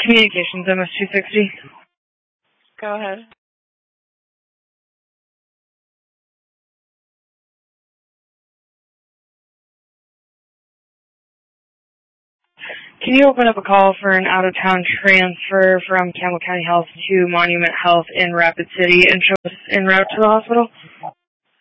Communications, MS-260. Go ahead. Can you open up a call for an out-of-town transfer from Campbell County Health to Monument Health in Rapid City and show us en route to the hospital?